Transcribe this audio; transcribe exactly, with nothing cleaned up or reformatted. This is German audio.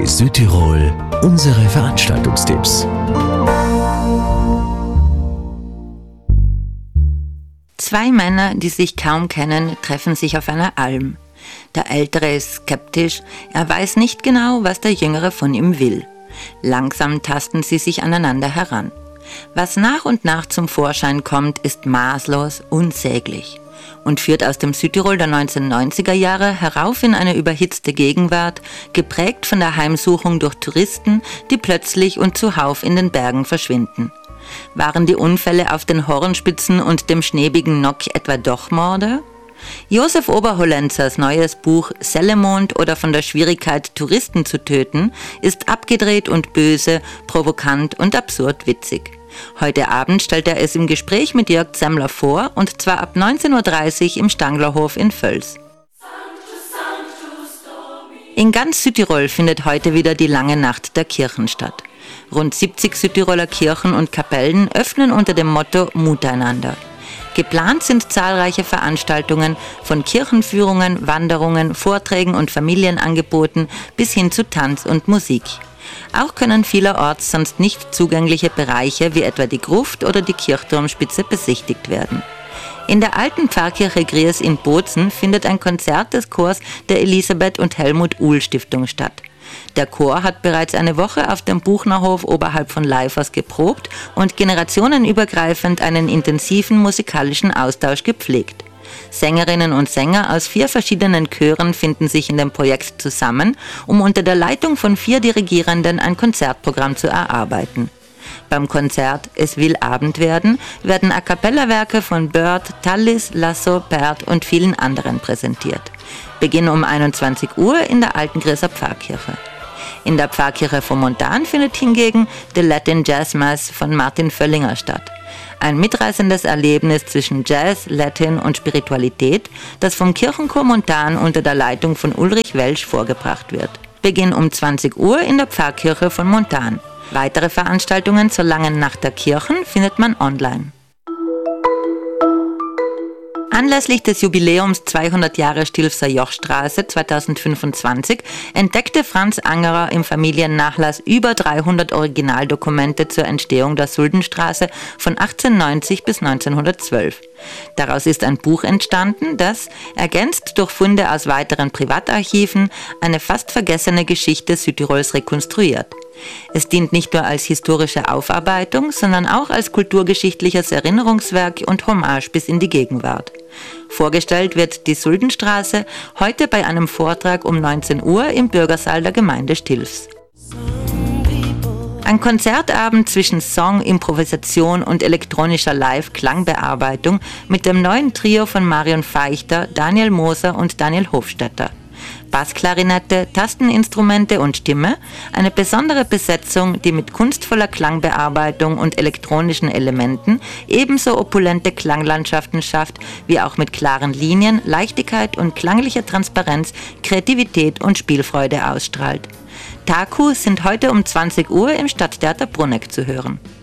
Südtirol, unsere Veranstaltungstipps. Zwei Männer, die sich kaum kennen, treffen sich auf einer Alm. Der Ältere ist skeptisch, er weiß nicht genau, was der Jüngere von ihm will. Langsam tasten sie sich aneinander heran. Was nach und nach zum Vorschein kommt, ist maßlos, unsäglich und führt aus dem Südtirol der neunzehnhundertneunziger Jahre herauf in eine überhitzte Gegenwart, geprägt von der Heimsuchung durch Touristen, die plötzlich und zuhauf in den Bergen verschwinden. Waren die Unfälle auf den Hornspitzen und dem schneebigen Nock etwa doch Morde? Josef Oberhollenzers neues Buch Sellemond oder von der Schwierigkeit, Touristen zu töten, ist abgedreht und böse, provokant und absurd witzig. Heute Abend stellt er es im Gespräch mit Jörg Zemmler vor, und zwar ab neunzehn Uhr dreißig im Stanglerhof in Völs. In ganz Südtirol findet heute wieder die lange Nacht der Kirchen statt. Rund siebzig Südtiroler Kirchen und Kapellen öffnen unter dem Motto Muteinander. Geplant sind zahlreiche Veranstaltungen von Kirchenführungen, Wanderungen, Vorträgen und Familienangeboten bis hin zu Tanz und Musik. Auch können vielerorts sonst nicht zugängliche Bereiche wie etwa die Gruft oder die Kirchturmspitze besichtigt werden. In der alten Pfarrkirche Gries in Bozen findet ein Konzert des Chors der Elisabeth und Helmut Uhl Stiftung statt. Der Chor hat bereits eine Woche auf dem Buchnerhof oberhalb von Leifers geprobt und generationenübergreifend einen intensiven musikalischen Austausch gepflegt. Sängerinnen und Sänger aus vier verschiedenen Chören finden sich in dem Projekt zusammen, um unter der Leitung von vier Dirigierenden ein Konzertprogramm zu erarbeiten. Beim Konzert Es will Abend werden werden A-cappella-Werke von Bird, Tallis, Lasso, Perth und vielen anderen präsentiert. Beginn um einundzwanzig Uhr in der alten Grieser Pfarrkirche. In der Pfarrkirche von Montan findet hingegen The Latin Jazz Mass von Martin Völlinger statt. Ein mitreißendes Erlebnis zwischen Jazz, Latin und Spiritualität, das vom Kirchenchor Montan unter der Leitung von Ulrich Welsch vorgebracht wird. Beginn um zwanzig Uhr in der Pfarrkirche von Montan. Weitere Veranstaltungen zur langen Nacht der Kirchen findet man online. Anlässlich des Jubiläums zweihundert Jahre Stilfser Jochstraße zweitausendfünfundzwanzig entdeckte Franz Angerer im Familiennachlass über dreihundert Originaldokumente zur Entstehung der Suldenstraße von achtzehnhundertneunzig bis neunzehnhundertzwölf. Daraus ist ein Buch entstanden, das, ergänzt durch Funde aus weiteren Privatarchiven, eine fast vergessene Geschichte Südtirols rekonstruiert. Es dient nicht nur als historische Aufarbeitung, sondern auch als kulturgeschichtliches Erinnerungswerk und Hommage bis in die Gegenwart. Vorgestellt wird die Suldenstraße heute bei einem Vortrag um neunzehn Uhr im Bürgersaal der Gemeinde Stilfs. Ein Konzertabend zwischen Song, Improvisation und elektronischer Live-Klangbearbeitung mit dem neuen Trio von Marion Feichter, Daniel Moser und Daniel Hofstetter. Bassklarinette, Tasteninstrumente und Stimme, eine besondere Besetzung, die mit kunstvoller Klangbearbeitung und elektronischen Elementen ebenso opulente Klanglandschaften schafft, wie auch mit klaren Linien, Leichtigkeit und klanglicher Transparenz Kreativität und Spielfreude ausstrahlt. Taku sind heute um zwanzig Uhr im Stadttheater Bruneck zu hören.